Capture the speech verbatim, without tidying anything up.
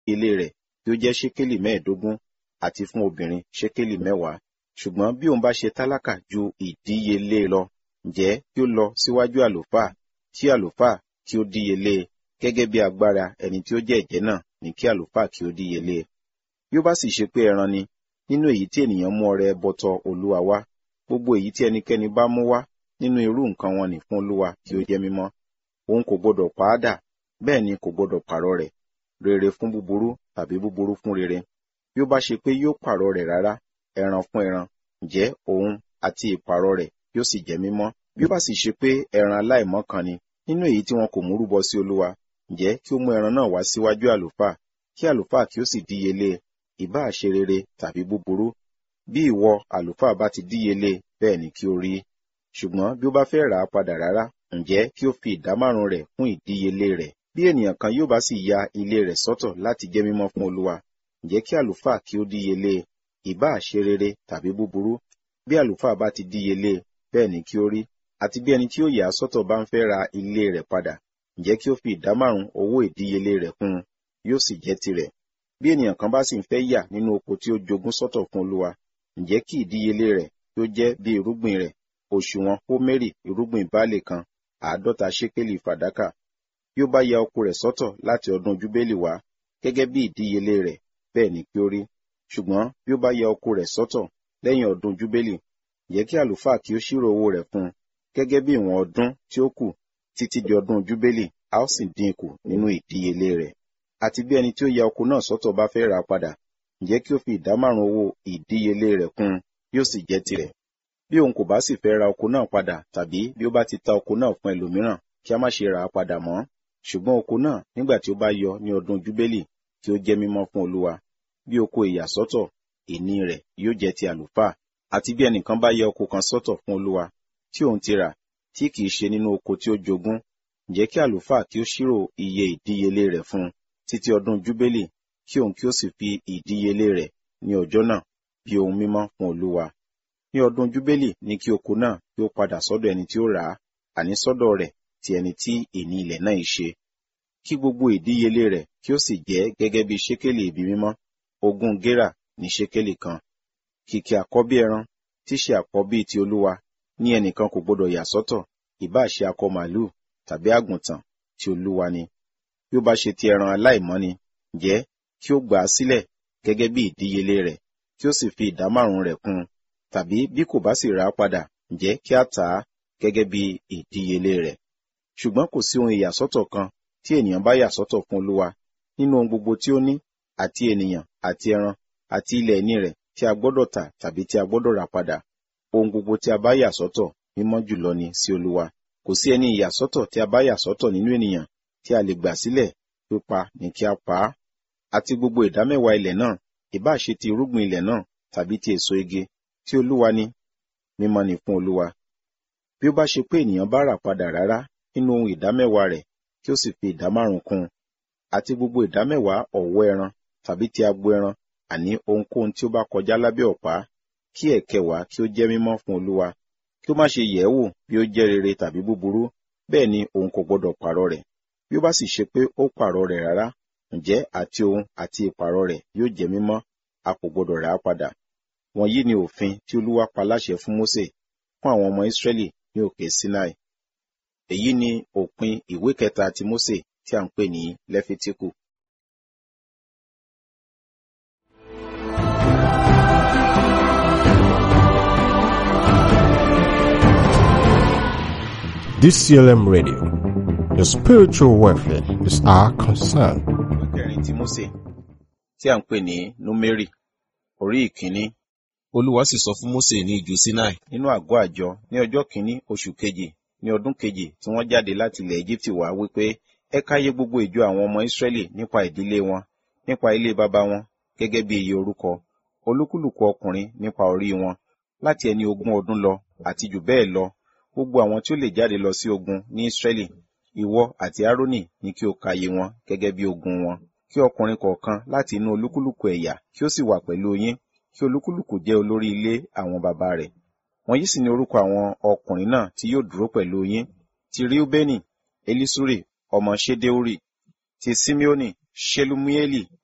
ilé rẹ̀ kí ó jẹ́ ṣékélì mẹ́ẹ̀ẹ́dógún, àti fún obìnrin ṣékélì mẹ́wàá. Ṣùgbọ́n bí òun bá ṣe tálákà ju ìdíyelé lọ, ǹjẹ́ kí ó lọ síwájú àlùfáà, tí àlùfáà kí ó díyelé e, gẹ́gẹ́ bí agbára ẹni tí ó jẹ́ ẹ̀jẹ́ náà ní kí àlùfáà kí ó díyelé e. Bí ó bá sì ṣe pé ẹran ni, nínú èyí tí ènìyàn mú ọrẹ ẹbọ tọ Olúwa wá, gbogbo èyí tí ẹnikẹ́ni bá mú wá nínú irú nǹkan wọn nì fún Olúwa kí ó jẹ́ mímọ́. Òun kò gbọdọ̀ pa á dà, bẹ́ẹ̀ ni kò gbọdọ̀ pààrọ̀ rẹ̀, rere fún búburú tàbí búburú fún rere. Bí ó bá ṣe pé yóò pààrọ̀ rẹ̀ rárá, ẹran fún ẹran, ǹjẹ́ òun àti ìpààrọ̀ rẹ̀ yóò sì jẹ́ mímọ́. Bí ó bá sì ṣe pé ẹran aláìmọ́ kan ni, nínú èyí tí wọn kò mú rúbọ sí Olúwa, ǹjẹ́ kí ó mú ẹran náà wá síwájú àlùfáà, kí àlùfáà kí ó sì díyelé, ìbá ṣe rere tàbí búburú. Bí ìwọ àlùfáà bá ti díyelé, bẹ́ẹ̀ ni kí ó rí. Ṣùgbọ́n bí ó bá fẹ́ rà á padà rárá, ǹjẹ́ kí ó fi ìdámárùn rẹ̀ fún ìdíyelé rẹ̀. Bí ènìyàn kan yóò bá sì ya ilé rẹ̀ sọ́tọ̀ láti jẹ́ mímọ́ fún Olúwa, ǹjẹ́ kí àlùfáà kí ó díyelé, ìbá ṣe rere tàbí búburú. Bí àlùfáà bá ti díyelé, bẹ́ẹ̀ ni kí ó rí. Àti bí ẹni tí ó yà á sọ́tọ̀ bá ń fẹ́ ra ilé rẹ̀ padà, ǹjẹ́ kí ó fi ìdámárùn owó ìdíyelé rẹ̀ fún un, yóò sì jẹ́ tirẹ̀. Bí ènìyàn kan bá sì ń fẹ́ yà nínú oko tí ó jogún sọ́tọ̀ fún Olúwa, ǹjẹ́ kí ìdíyelé rẹ̀ kí ó jẹ́ bí irúgbìn rẹ̀, òṣùwọ̀n hómérì irúgbìn báálé kan, àádọ́ta ṣékélì fàdákà. Bí ó bá ya oko rẹ̀ sọ́tọ̀ láti ọdún júbélì wá, gẹ́gẹ́ bí ìdíyelé rẹ̀, bẹ́ẹ̀ ni kí ó rí. Ṣùgbọ́n bí ó bá ya oko rẹ̀ sọ́tọ̀ lẹ́yìn ọdún júbélì, ǹjẹ́ kí àlùfáà kí ó ṣírò owó rẹ̀ fún un, gẹ́gẹ́ bí ìwọ̀n ọdún tí ó kù títí di ọdún júbélì, a ó sì dín kù nínú ìdíyelé rẹ̀. Àti bí ẹni tí ó ya oko náà sọ́tọ̀ bá fẹ́ rà á padà, ǹjẹ́ kí ó fi ìdámárùn owó ìdíyelé rẹ̀ kún un, yóò sì jẹ́ tirẹ̀. Bí òun kò bá sì fẹ́ ra oko náà padà, tàbí bí ó bá ti ta oko náà fún ẹlòmíràn, kí a má ṣe rà á padà mọ́. Ṣùgbọ́n oko náà nígbà tí ó bá yọ ní ọdún júbélì, kí ó jẹ́ mímọ́ fún Olúwa. Bí oko ìyàsọ́tọ̀, ìní rẹ̀ yóò jẹ́ ti àlùfáà. Àti bí ẹnìkan bá ya oko kan sọ́tọ̀ fún Olúwa, tí òun ti rà, tí kì í ṣe nínú oko tí ó jogún, ǹjẹ́ kí àlùfáà kí ó ṣírò iye ìdíyelé rẹ̀ fún un títí ọdún júbélì, kí òun kí ó sì fi ìdíyelé rẹ̀ ní ọjọ́ náà bí ohun mímọ́ fún Olúwa. Ní ọdún júbélì ní kí oko náà kí ó padà sọ́dọ̀ ẹni tí ó rà á, àní sọ́dọ̀ rẹ̀ ti ẹni tí ìní ilẹ̀ náà ṣe. Kí gbogbo ìdíyelé rẹ̀ kí ó sì jẹ́ gẹ́gẹ́ bí ṣékélì ibi mímọ́, ogún gérà ní ṣékélì kan. Kìkì àkọ́bí ẹran, tí ṣe àkọ́bí ti Olúwa, ní ẹnìkan kò gbọdọ̀ yà sọ́tọ̀, ìbá ṣe akọ màlúù tàbí àgùntàn tí Olúwa ni. Bí ó bá ṣe ti ẹran aláìmọ́ ni, ǹjẹ́ kí ó gbà á sílẹ̀ gẹ́gẹ́ bí ìdíyelé rẹ̀, kí ó sì fi ìdámárùn rẹ̀ kún un. Tàbí bí kò bá sì rà á padà, ǹjẹ́ kí a tà á gẹ́gẹ́ bí ìdíyelé rẹ̀. Ṣùgbọ́n kò sí ohun ìyàsọ́tọ̀ kan tí ènìyàn bá yà sọ́tọ̀ fún Olúwa nínú ohun gbogbo tí ó ní, àti ènìyàn àti ẹran àti ilẹ̀ ìní rẹ̀ tí a gbọ́dọ̀ tà tàbí tí a gbọ́dọ̀ rà padà. Ohun gbogbo tí a bá yà sọ́tọ̀ mímọ́ jùlọ ni sí Olúwa. Kò sí ẹni ìyàsọ́tọ̀ tí a bá yà sọ́tọ̀ nínú ènìyàn tí a lè gbà sílẹ̀, pípa ni kí a pa á. Àti gbogbo ìdámẹ́wàá ilẹ̀ náà, ìbá ṣe ti irúgbìn ilẹ̀ náà tàbí ti èso igi, tí Olúwa ni, mímọ́ ni fún Olúwa. Bí ó bá ṣe pé ènìyàn bá rà padà rárá nínú ohun ìdámẹ́wàá rẹ̀, kí ó sì fi ìdámárùn kún un. Àti gbogbo ìdámẹ́wàá ọ̀wọ́ ẹran tàbí ti agbo ẹran, àní ohunkóhun tí ó bá kọjá lábẹ́ ọ̀pá, kí ẹ̀kẹwàá kí ó jẹ́ mímọ́ fún Olúwa. Kí ó má ṣe yẹ̀ ẹ́ wò bí ó jẹ́ rere tàbí búburú, bẹ́ẹ̀ ni òun kò gbọdọ̀ pààrọ̀ rẹ̀. Bí ó bá sì ṣe pé ó pààrọ̀ rẹ̀ rárá, ǹjẹ́ àti òun àti ìpààrọ̀ rẹ̀ yóò jẹ́ mímọ́, a kò gbọdọ̀ rà á padà. Wọ̀nyí ni òfin tí Olúwa pa láṣẹ fún Mósè fún àwọn ọmọ Ísírẹ́lì ní òkè Sinai. Èyí ni òpin ìwé kẹta ti Mósè tí a ń pè ní Lẹ́fítíkù. D C L M Radio, your spiritual welfare is our concern. Ìwé kẹrin ti Mósè tí a ń pè ní Númérì, orí ìkíní. Olúwa sì sọ fún Mósè ní ijù Sinai. Nínú àgọ́ àjọ ní ọjọ́ kìíní oṣù kejì ní ọdún kejì tí wọ́n jáde láti ilẹ̀ Égíptì wá, wípé ẹ káyé gbogbo ìjọ àwọn ọmọ Ísírẹ́lì nípa ìdílé wọn, nípa ilé baba wọn, gẹ́gẹ́ bí iye orúkọ, olúkúlùkù ọkùnrin nípa orí wọn, láti ẹni ogún ọdún lọ àti jù bẹ́ẹ̀ lọ, gbogbo àwọn tí ó lè jáde lọ sí ogun ní Ísírẹ́lì. Ìwọ àti Árónì ní kí o kàyé wọn gẹ́gẹ́ bí ogun wọn. Kí ọkùnrin kọ̀ọ̀kan láti inú olúkúlùkù ẹ̀yà kí ó sì wà pẹ̀lú yín, kí olúkúlùkù jẹ́ olórí ilé àwọn baba rẹ̀. Wọ̀nyí sì ni orúkọ àwọn ọkùnrin náà tí yóò dúró pẹ̀lú yín: ti Reubeni, Elisuri ọmọ Ṣedeuri; ti Simeoni, Ṣelumieli